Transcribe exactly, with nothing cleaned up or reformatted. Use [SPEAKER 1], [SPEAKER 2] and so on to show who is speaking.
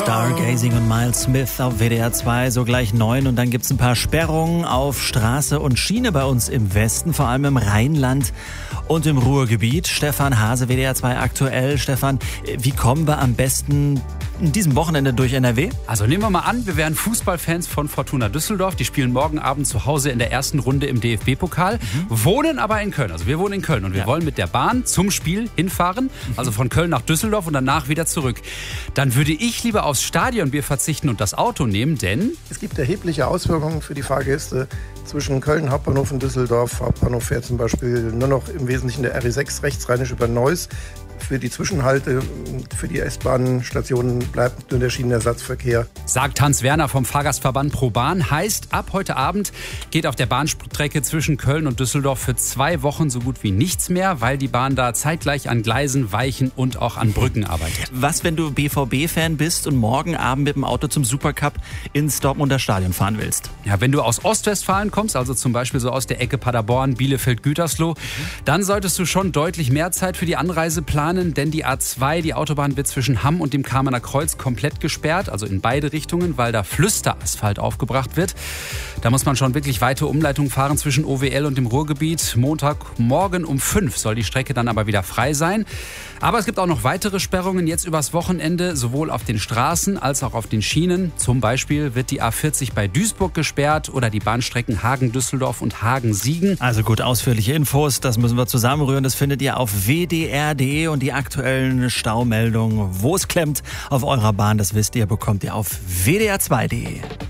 [SPEAKER 1] Stargazing und Miles Smith auf W D R zwei, so gleich neun. Und dann gibt's ein paar Sperrungen auf Straße und Schiene bei uns im Westen, vor allem im Rheinland und im Ruhrgebiet. Stefan Hase, W D R zwei aktuell. Stefan, wie kommen wir am besten in diesem Wochenende durch N R W?
[SPEAKER 2] Also nehmen wir mal an, wir wären Fußballfans von Fortuna Düsseldorf. Die spielen morgen Abend zu Hause in der ersten Runde im D F B-Pokal, mhm. wohnen aber in Köln. Also wir wohnen in Köln und wir ja. wollen mit der Bahn zum Spiel hinfahren, also von Köln nach Düsseldorf und danach wieder zurück. Dann würde ich lieber aufs Stadionbier verzichten und das Auto nehmen, denn
[SPEAKER 3] es gibt erhebliche Auswirkungen für die Fahrgäste zwischen Köln Hauptbahnhof und Düsseldorf. Hauptbahnhof fährt zum Beispiel nur noch im Wesentlichen der R E sechs rechtsrheinisch über Neuss. Für die Zwischenhalte, für die S-Bahn-Stationen bleibt nur der Schienenersatzverkehr.
[SPEAKER 2] Sagt Hans Werner vom Fahrgastverband ProBahn. Heißt, ab heute Abend geht auf der Bahnstrecke zwischen Köln und Düsseldorf für zwei Wochen so gut wie nichts mehr, weil die Bahn da zeitgleich an Gleisen, Weichen und auch an Brücken arbeitet.
[SPEAKER 1] Was, wenn du B V B-Fan bist und morgen Abend mit dem Auto zum Supercup ins Dortmunder Stadion fahren willst?
[SPEAKER 2] Ja, wenn du aus Ostwestfalen kommst, also zum Beispiel so aus der Ecke Paderborn, Bielefeld, Gütersloh, mhm. dann solltest du schon deutlich mehr Zeit für die Anreise planen. Denn die A zwei, die Autobahn, wird zwischen Hamm und dem Kamener Kreuz komplett gesperrt, also in beide Richtungen, weil da Flüsterasphalt aufgebracht wird. Da muss man schon wirklich weite Umleitungen fahren zwischen O W L und dem Ruhrgebiet. Montagmorgen um fünf soll die Strecke dann aber wieder frei sein. Aber es gibt auch noch weitere Sperrungen jetzt übers Wochenende, sowohl auf den Straßen als auch auf den Schienen. Zum Beispiel wird die A vierzig bei Duisburg gesperrt oder die Bahnstrecken Hagen-Düsseldorf und Hagen-Siegen.
[SPEAKER 1] Also gut, ausführliche Infos, das müssen wir zusammenrühren. Das findet ihr auf w d r punkt d e und die aktuellen Staumeldungen, wo es klemmt auf eurer Bahn, das wisst ihr, bekommt ihr auf w d r zwei punkt d e.